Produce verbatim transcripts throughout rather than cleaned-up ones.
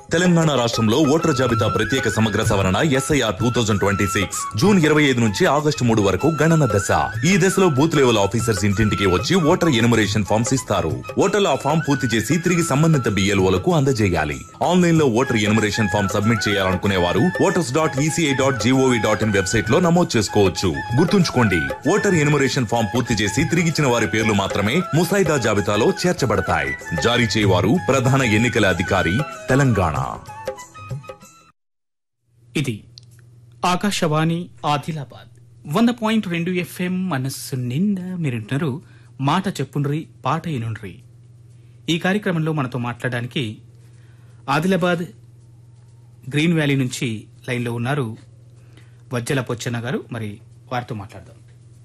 తెలంగాణ రాష్ట్రంలో ఓటర్ జాబితా ప్రత్యేక సమగ్ర సవరణ SIR two thousand twenty six June ఇరవై ఐదు నుంచి ఆగస్టు మూడు వరకు గణన దశ. ఈ దశలో బూత్ లెవెల్ ఆఫీసర్స్ ఇంటింటికి వచ్చి ఓటర్ ఎనుమరేషన్ ఫామ్స్ ఇస్తారు. ఓటర్లు ఆ ఫామ్ పూర్తి చేసి తిరిగి సంబంధిత బిఎల్ఓలకు అందజేయాలి. ఆన్లైన్ లో ఓటర్ ఎనుమరేషన్ ఫామ్ సబ్మిట్ చేయాలనుకునే వారు voters dot ECI dot GOV dot in website లో నమోదు చేసుకోవచ్చు. గుర్తుంచుకోండి, ఓటర్ ఎనుమరేషన్ ఫామ్ పూర్తి చేసి తిరిగిచ్చిన వారి పేర్లు మాత్రమే ముసాయిదా జాబితాలో చేర్చబడతాయి. జారీ చేయవారు ప్రధాన ఎన్నికల అధికారి, తెలంగాణ. ఇది ఆకాశవాణి ఆదిలాబాద్ వంద పాయింట్ రెండు ఎఫ్ఎం. మనస్సు నిండా మీరుంటున్నారు మాట చెప్పుండ్రి పాట ఇనుండ్రి. ఈ కార్యక్రమంలో మనతో మాట్లాడడానికి ఆదిలాబాద్ గ్రీన్ వ్యాలీ నుంచి లైన్లో ఉన్నారు వజ్జల పొచ్చన్న గారు. మరి వారితో మాట్లాడదాం.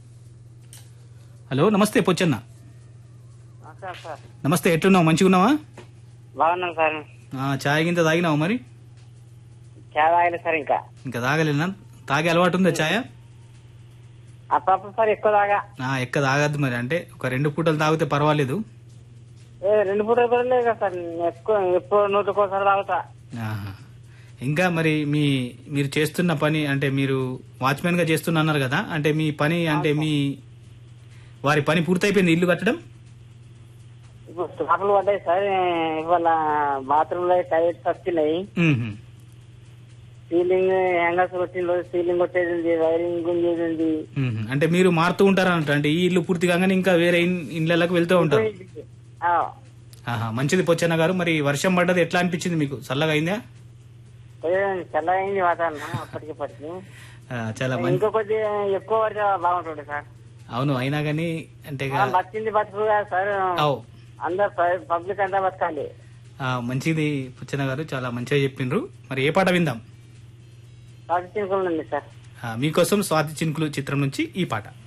హలో, నమస్తే పొచ్చన్న. నమస్తే, ఎట్లున్నావు? మంచిగా ఉన్నావా? బాగున్నాను సార్. చాయ్ గింత తాగినావు? మరి చాయ్ తాగలేదు సార్. ఇంకా ఇంకా తాగలేనా? తాగే అలవాటు ఉందా చాయ? అప్పుడప్పుడు సార్ ఎక్కువ తాగా. ఎక్క తాగద్దు మరి, అంటే ఒక రెండు పూటలు తాగితే పర్వాలేదు. రెండు పూటలు కూడా లేదు కదా సార్, ఎక్కువ ఎప్పుడు నూటికోసారి తాగుతా. ఇంకా మరి మీ మీరు చేస్తున్న పని అంటే మీరు వాచ్మెన్ గా చేస్తున్నా అన్నారు కదా, అంటే మీ పని అంటే మీ వారి పని పూర్తయిపోయింది ఇల్లు కట్టడం? ఇప్పుడు స్లాపులు పడ్డాయి సార్. ఇవాళ బాత్రూమ్ లో టైల్స్ వచ్చినాయి, సీలింగ్ హ్యాంగర్స్ వచ్చింది, సీలింగ్ వచ్చేది, వైరింగ్ ఉండేది. అంటే మీరు మారుతూ ఉంటారా? అంటే ఈ ఇల్లు పూర్తి కాగానే ఇంకా వేరే ఇళ్లకు వెళ్తూ ఉంటారు. మంచిది పొచ్చన్న గారు. మరి వర్షం పడ్డది ఎట్లా అనిపించింది మీకు? చల్లగా అయిందా? చల్లగా అయింది వాతావరణం అప్పటికిప్పటికి. చాలా ఇంకా కొద్దిగా ఎక్కువ పడితే బాగుంటుంది సార్. అవును, అయినా గానీ అంటే బతికింది బతుకు సార్, అందరు పబ్లిక్ అంతా బతకాలి. మంచిది పొచ్చన్న గారు, చాలా మంచిగా చెప్పిండ్రు. మరి ఏ పాట విందాం? స్వాతి చినుకులు ఉంది సార్. మీకోసం స్వాతి చినుకులు చిత్రం నుంచి ఈ పాట.